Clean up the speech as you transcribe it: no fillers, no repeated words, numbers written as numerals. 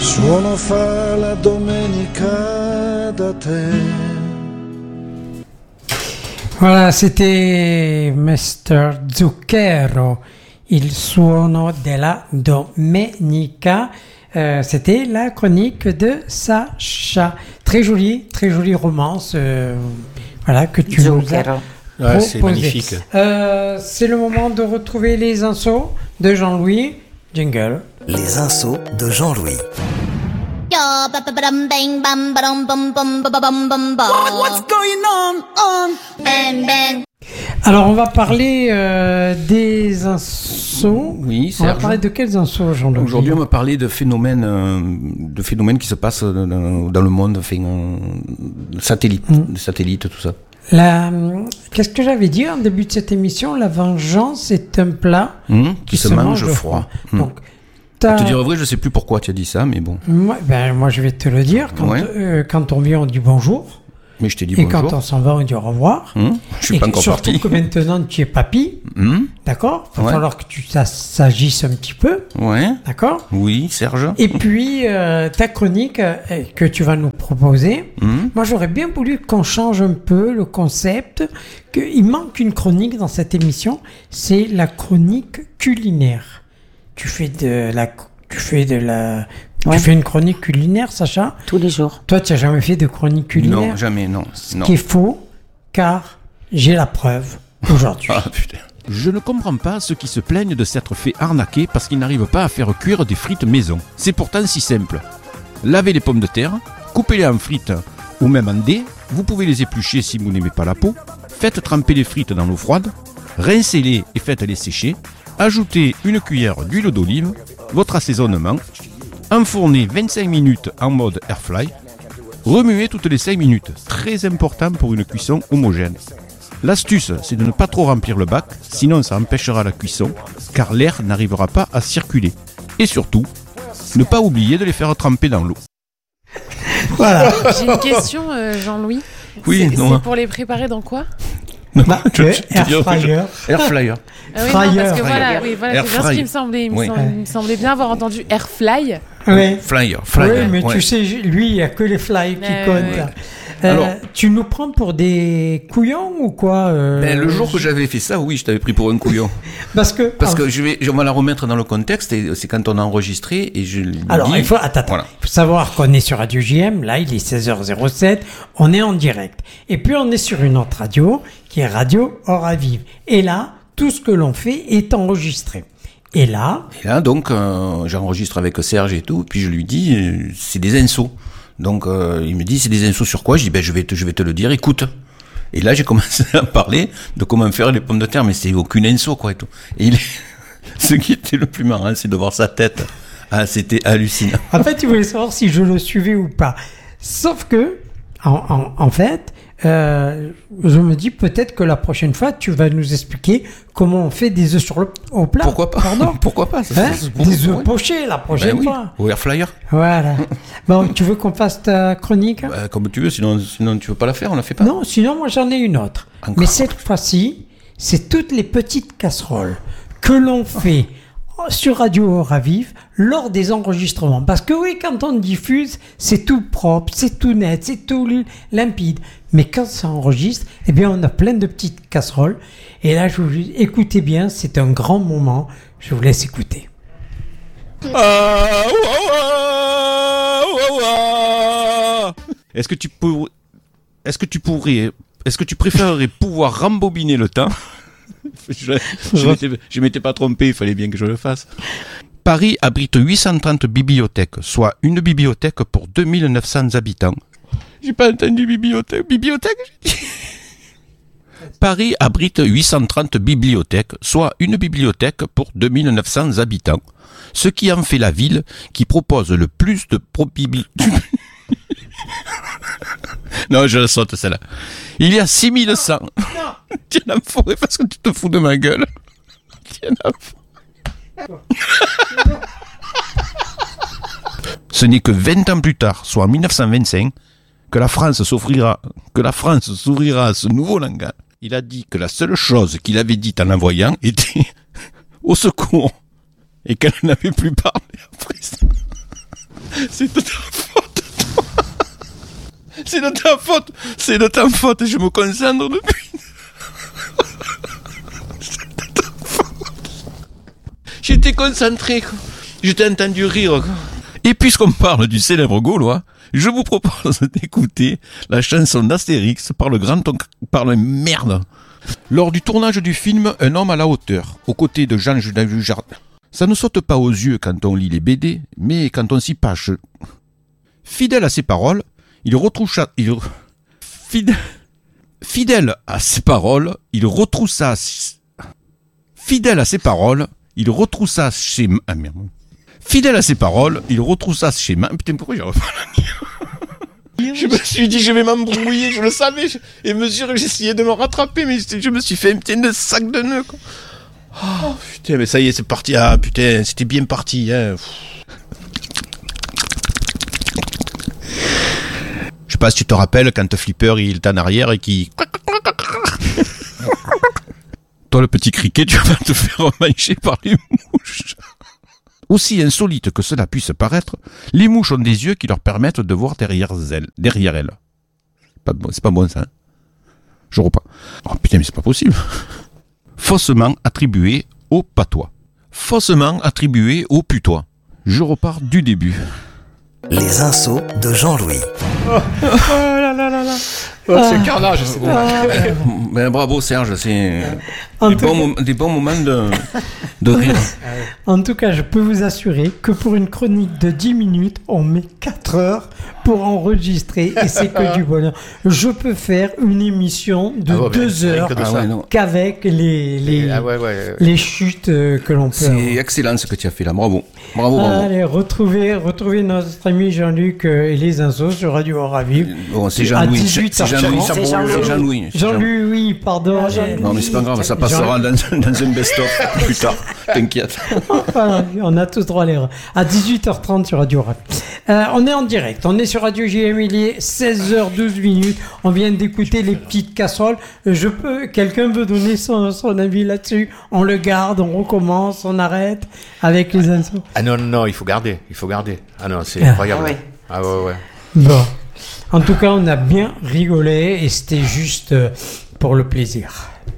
Suono fa la domenica da te. Voilà, c'était Mr. Zucchero, il suono della domenica. C'était la chronique de Sacha. Très jolie romance. Voilà, que tu nous as Ouais, c'est magnifique. C'est le moment de retrouver les infos de Jean-Louis. Jingle. Les infos de Jean-Louis. What's going on? Bang, bang. Alors, on va parler des infos. Oui, On va Serge. parler de quelles infos, Jean-Louis? Aujourd'hui, on va parler de phénomènes qui se passent dans le monde, de satellites, tout ça. Qu'est-ce que j'avais dit en début de cette émission? La vengeance est un plat Qui se mange froid. Donc, À te dire vrai, je sais plus pourquoi tu as dit ça, mais bon. moi, je vais te le dire. Quand on vient, on dit bonjour. Mais je t'ai dit Et bonjour. quand on s'en va, on dit au revoir. Je suis pas encore surtout parti. que maintenant, tu es papy. D'accord? Il va Ouais. falloir que tu s'agisses un petit peu. Ouais. D'accord? Oui, Serge. Et puis, ta chronique que tu vas nous proposer, moi j'aurais bien voulu qu'on change un peu le concept, qu'il manque une chronique dans cette émission, c'est la chronique culinaire. Tu fais une chronique culinaire, Sacha? Tous les jours. Toi, tu n'as jamais fait de chronique culinaire? Non, jamais, non. Ce qui est faux, car j'ai la preuve aujourd'hui. Ah putain. Je ne comprends pas ceux qui se plaignent de s'être fait arnaquer parce qu'ils n'arrivent pas à faire cuire des frites maison. C'est pourtant si simple. Lavez les pommes de terre, coupez-les en frites ou même en dés, vous pouvez les éplucher si vous n'aimez pas la peau, faites tremper les frites dans l'eau froide, rincez-les et faites-les sécher, ajoutez une cuillère d'huile d'olive, votre assaisonnement, enfournez 25 minutes en mode airfly, remuez toutes les 5 minutes, très important pour une cuisson homogène. L'astuce, c'est de ne pas trop remplir le bac, sinon ça empêchera la cuisson, car l'air n'arrivera pas à circuler. Et surtout, ne pas oublier de les faire tremper dans l'eau. Voilà. J'ai une question, Jean-Louis. Oui, c'est non. pour les préparer dans quoi? Air fryer. Air fryer. Ah oui, Fryer. non, parce que Fryer. voilà, Air c'est bien ce fry. qui me semblait. Oui. Il me semblait bien avoir entendu air fly. Oui. Flyer. Oui, mais ouais. tu sais, lui, il n'y a que les fly qui Ouais, comptent. ouais. Alors- Tu nous prends pour des couillons ou quoi Le jour que j'avais fait ça, oui, je t'avais pris pour un couillon. Parce que On va la remettre dans le contexte, et c'est quand on a enregistré, et je lui alors, dis... il faut savoir qu'on est sur Radio JM, là, il est 16h07, on est en direct. Et puis, on est sur une autre radio, qui est Radio Oravive. Et là, tout ce que l'on fait est enregistré. Et là, donc, j'enregistre avec Serge et tout, puis je lui dis, c'est des insos. Donc, il me dit, c'est des insos sur quoi? Je dis, je vais te le dire, écoute. Et là, j'ai commencé à parler de comment faire les pommes de terre, mais c'est aucune inso, quoi, et tout. Et ce qui était le plus marrant, c'est de voir sa tête. Ah, c'était hallucinant. en fait, il voulait savoir si je le suivais ou pas. Sauf que, en fait, je me dis peut-être que la prochaine fois, tu vas nous expliquer comment on fait des œufs au plat. Pourquoi pas? Pardon. Pourquoi pas? Des œufs pochés la prochaine Oui, fois. au air fryer. Voilà. Bon, tu veux qu'on fasse ta chronique? Comme tu veux, sinon tu veux pas la faire, on la fait pas. Non, sinon moi j'en ai une autre. Encore. Mais cette fois-ci, c'est toutes les petites casseroles que l'on fait sur Radio Oravive lors des enregistrements. Parce que oui, quand on diffuse, c'est tout propre, c'est tout net, c'est tout limpide. Mais quand ça enregistre, eh bien on a plein de petites casseroles. Et là, je vous dis, écoutez bien, c'est un grand moment. Je vous laisse écouter. Est-ce que tu préférerais pouvoir rembobiner le temps? Je m'étais pas trompé, il fallait bien que je le fasse. Paris abrite 830 bibliothèques, soit une bibliothèque pour 2900 habitants. J'ai pas entendu bibliothèque. Bibliothèque, j'ai dit. Paris abrite 830 bibliothèques, soit une bibliothèque pour 2900 habitants. Ce qui en fait la ville qui propose le plus de Non, je la saute celle-là. Il y a 6100. Tiens, l'enfoiré, parce que tu te fous de ma gueule. Tiens, l'enfoiré. Ce n'est que 20 ans plus tard, soit en 1925, que la France s'ouvrira à ce nouveau langage. Il a dit que la seule chose qu'il avait dite en envoyant était « au secours » et qu'elle n'avait plus parlé après ça. C'est de ta faute, toi. C'est de ta faute. C'est de ta faute. Je me concentre depuis. C'est de ta faute. J'étais concentré, quoi. Je t'ai entendu rire, quoi. Et puisqu'on parle du célèbre Gaulois, je vous propose d'écouter la chanson d'Astérix par merde. Lors du tournage du film Un homme à la hauteur, aux côtés de Jean Dujardin. Ça ne saute pas aux yeux quand on lit les BD, mais quand on s'y penche. Fidèle à ses paroles, il retroussa schéma. Putain, pourquoi j'arrive pas à la dire? Je me suis dit, je vais m'embrouiller, je le savais. Et mesure, j'essayais de me rattraper, mais je me suis fait un putain de sac de nœuds, quoi. Oh, putain, mais ça y est, c'est parti. Ah, putain, c'était bien parti, hein. Je sais pas si tu te rappelles quand Flipper, il est en arrière et qui... Toi, le petit criquet, tu vas te faire manger par les mouches. Aussi insolite que cela puisse paraître, les mouches ont des yeux qui leur permettent de voir derrière elles. C'est pas bon ça, hein. Je reprends. Oh putain, mais c'est pas possible. Faussement attribué au patois. Faussement attribué au putois. Je repars du début. Les insos de Jean-Louis. Oh là là là là. C'est le carnage. Ben, bravo Serge, c'est des bons moments de rire. En tout cas, je peux vous assurer que pour une chronique de 10 minutes, on met 4 heures pour enregistrer et c'est que du bonheur. Je peux faire une émission de 2 heures qu'avec les chutes que l'on peut C'est avoir. excellent ce que tu as fait là, bravo. Bravo. Allez, retrouvez notre ami Jean-Luc et les insos sur Radio Oravive. Bon, c'est Jean-Louis. À 18h30. C'est Jean-Louis. Jean-Louis, oui, pardon. Non, mais c'est pas grave, ça passera dans un best-of plus tard. T'inquiète. Voilà, on a tous droit à l'erreur. À 18h30 sur Radio Oravive. On est en direct, on est sur Radio JM, il est 16h12. On vient d'écouter les petites casseroles. Quelqu'un veut donner son avis là-dessus? On le garde, on recommence, on arrête avec les insos. Ah non, il faut garder. Ah non, c'est incroyable. Ah ouais. Bon. En tout cas, on a bien rigolé et c'était juste pour le plaisir.